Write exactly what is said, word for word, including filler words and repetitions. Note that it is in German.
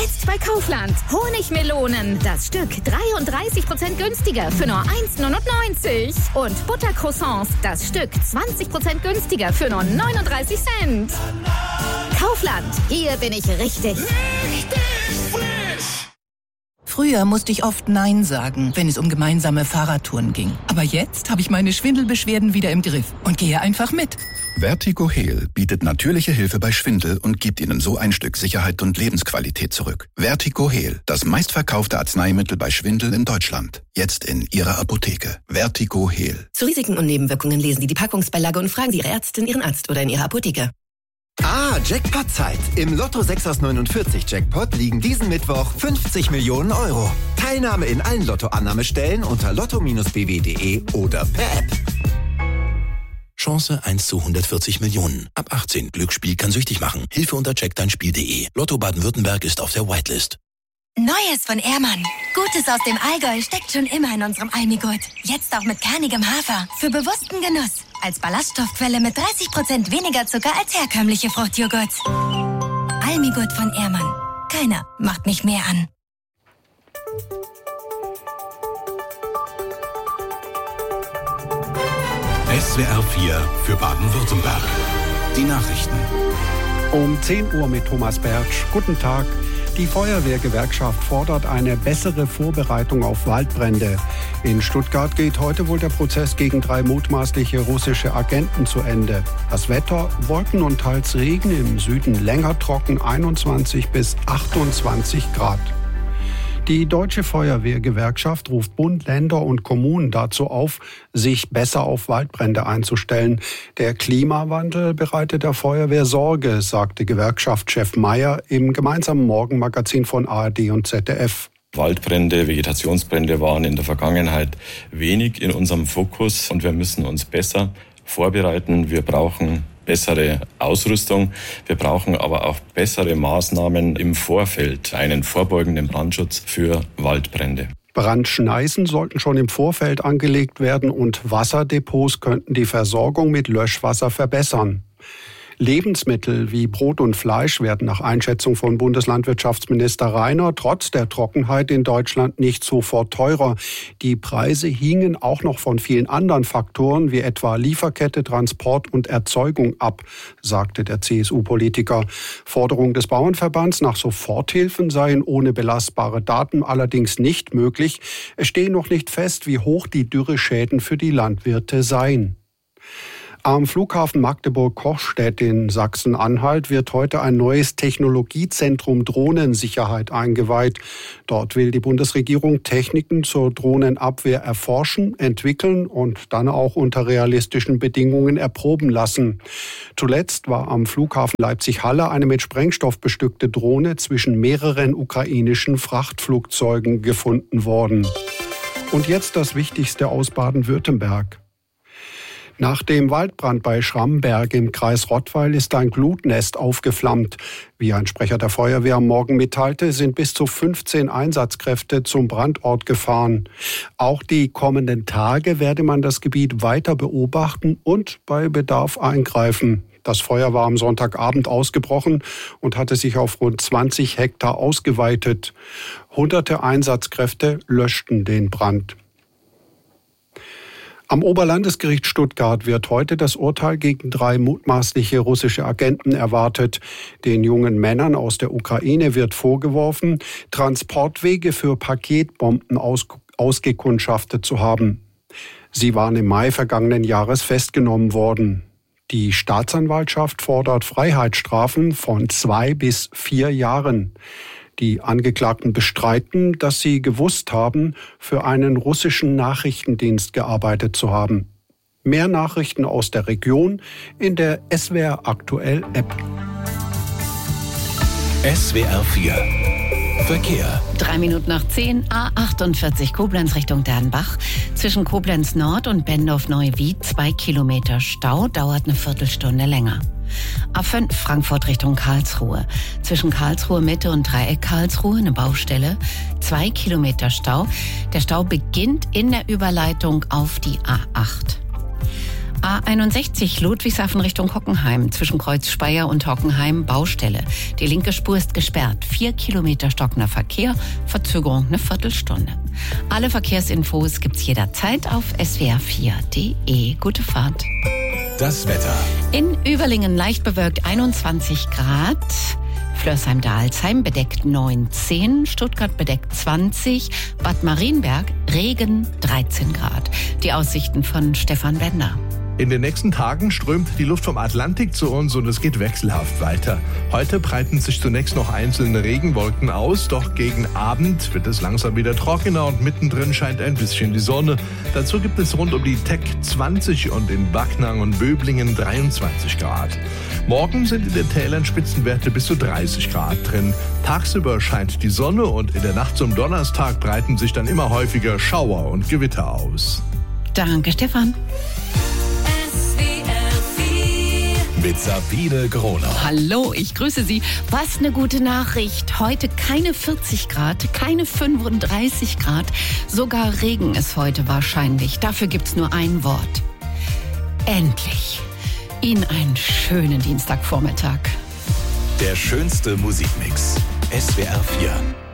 Jetzt bei Kaufland. Honigmelonen. Das Stück dreiunddreißig Prozent günstiger für nur eins neunundneunzig. Und Buttercroissants. Das Stück zwanzig Prozent günstiger für nur neununddreißig Cent. Kaufland. Hier bin ich richtig. Richtig frisch. Früher musste ich oft Nein sagen, wenn es um gemeinsame Fahrradtouren ging. Aber jetzt habe ich meine Schwindelbeschwerden wieder im Griff und gehe einfach mit. Vertigo Heal bietet natürliche Hilfe bei Schwindel und gibt Ihnen so ein Stück Sicherheit und Lebensqualität zurück. Vertigo Heal, das meistverkaufte Arzneimittel bei Schwindel in Deutschland. Jetzt in Ihrer Apotheke. Vertigo Heal. Zu Risiken und Nebenwirkungen lesen Sie die Packungsbeilage und fragen Sie Ihre Ärztin, Ihren Arzt oder in Ihrer Apotheke. Ah, Jackpot-Zeit. Im Lotto sechs aus neunundvierzig Jackpot liegen diesen Mittwoch fünfzig Millionen Euro. Teilnahme in allen Lotto-Annahmestellen unter lotto Bindestrich b w punkt de oder per App. Chance eins zu hundertvierzig Millionen. Ab achtzehn. Glücksspiel kann süchtig machen. Hilfe unter check dein Spiel punkt de. Lotto Baden-Württemberg ist auf der Whitelist. Neues von Ehrmann. Gutes aus dem Allgäu steckt schon immer in unserem Almigurt. Jetzt auch mit kernigem Hafer. Für bewussten Genuss. Als Ballaststoffquelle mit dreißig Prozent weniger Zucker als herkömmliche Fruchtjoghurts. Almigurt von Ehrmann. Keiner macht mich mehr an. S W R vier für Baden-Württemberg. Die Nachrichten. Um zehn Uhr mit Thomas Bertsch. Guten Tag. Die Feuerwehrgewerkschaft fordert eine bessere Vorbereitung auf Waldbrände. In Stuttgart geht heute wohl der Prozess gegen drei mutmaßliche russische Agenten zu Ende. Das Wetter: Wolken und teils Regen, im Süden länger trocken, einundzwanzig bis achtundzwanzig Grad. Die Deutsche Feuerwehrgewerkschaft ruft Bund, Länder und Kommunen dazu auf, sich besser auf Waldbrände einzustellen. Der Klimawandel bereitet der Feuerwehr Sorge, sagte Gewerkschaftschef Mayer im gemeinsamen Morgenmagazin von A R D und Z D F. Waldbrände, Vegetationsbrände waren in der Vergangenheit wenig in unserem Fokus und wir müssen uns besser vorbereiten. Wir brauchen bessere Ausrüstung. Wir brauchen aber auch bessere Maßnahmen im Vorfeld, einen vorbeugenden Brandschutz für Waldbrände. Brandschneisen sollten schon im Vorfeld angelegt werden und Wasserdepots könnten die Versorgung mit Löschwasser verbessern. Lebensmittel wie Brot und Fleisch werden nach Einschätzung von Bundeslandwirtschaftsminister Rainer trotz der Trockenheit in Deutschland nicht sofort teurer. Die Preise hingen auch noch von vielen anderen Faktoren wie etwa Lieferkette, Transport und Erzeugung ab, sagte der C S U-Politiker. Forderung des Bauernverbands nach Soforthilfen seien ohne belastbare Daten allerdings nicht möglich. Es stehe noch nicht fest, wie hoch die Dürreschäden für die Landwirte seien. Am Flughafen Magdeburg-Kochstedt in Sachsen-Anhalt wird heute ein neues Technologiezentrum Drohnensicherheit eingeweiht. Dort will die Bundesregierung Techniken zur Drohnenabwehr erforschen, entwickeln und dann auch unter realistischen Bedingungen erproben lassen. Zuletzt war am Flughafen Leipzig-Halle eine mit Sprengstoff bestückte Drohne zwischen mehreren ukrainischen Frachtflugzeugen gefunden worden. Und jetzt das Wichtigste aus Baden-Württemberg. Nach dem Waldbrand bei Schramberg im Kreis Rottweil ist ein Glutnest aufgeflammt. Wie ein Sprecher der Feuerwehr am Morgen mitteilte, sind bis zu fünfzehn Einsatzkräfte zum Brandort gefahren. Auch die kommenden Tage werde man das Gebiet weiter beobachten und bei Bedarf eingreifen. Das Feuer war am Sonntagabend ausgebrochen und hatte sich auf rund zwanzig Hektar ausgeweitet. Hunderte Einsatzkräfte löschten den Brand. Am Oberlandesgericht Stuttgart wird heute das Urteil gegen drei mutmaßliche russische Agenten erwartet. Den jungen Männern aus der Ukraine wird vorgeworfen, Transportwege für Paketbomben aus, ausgekundschaftet zu haben. Sie waren im Mai vergangenen Jahres festgenommen worden. Die Staatsanwaltschaft fordert Freiheitsstrafen von zwei bis vier Jahren. Die Angeklagten bestreiten, dass sie gewusst haben, für einen russischen Nachrichtendienst gearbeitet zu haben. Mehr Nachrichten aus der Region in der S W R Aktuell App. S W R vier Verkehr. Drei Minuten nach zehn, A achtundvierzig Koblenz Richtung Dernbach. Zwischen Koblenz Nord und Bendorf-Neuwied zwei Kilometer Stau, dauert eine Viertelstunde länger. A fünf Frankfurt Richtung Karlsruhe. Zwischen Karlsruhe Mitte und Dreieck Karlsruhe eine Baustelle. Zwei Kilometer Stau. Der Stau beginnt in der Überleitung auf die A acht. A einundsechzig Ludwigshafen Richtung Hockenheim. Zwischen Kreuz Speyer und Hockenheim Baustelle. Die linke Spur ist gesperrt. Vier Kilometer stockender Verkehr. Verzögerung eine Viertelstunde. Alle Verkehrsinfos gibt's jederzeit auf s w r vier punkt d e. Gute Fahrt. Das Wetter. In Überlingen leicht bewölkt einundzwanzig Grad. Flörsheim-Dalsheim bedeckt neunzehn, Stuttgart bedeckt zwanzig, Bad Marienberg Regen dreizehn Grad. Die Aussichten von Stefan Bender. In den nächsten Tagen strömt die Luft vom Atlantik zu uns und es geht wechselhaft weiter. Heute breiten sich zunächst noch einzelne Regenwolken aus, doch gegen Abend wird es langsam wieder trockener und mittendrin scheint ein bisschen die Sonne. Dazu gibt es rund um die Teck zwanzig und in Backnang und Böblingen dreiundzwanzig Grad. Morgen sind in den Tälern Spitzenwerte bis zu dreißig Grad drin. Tagsüber scheint die Sonne und in der Nacht zum Donnerstag breiten sich dann immer häufiger Schauer und Gewitter aus. Danke, Stefan. Mit Sabine Groner. Hallo, ich grüße Sie. Was eine gute Nachricht. Heute keine vierzig Grad, keine fünfunddreißig Grad. Sogar Regen ist heute wahrscheinlich. Dafür gibt's nur ein Wort. Endlich. Ihnen einen schönen Dienstagvormittag. Der schönste Musikmix. S W R vier.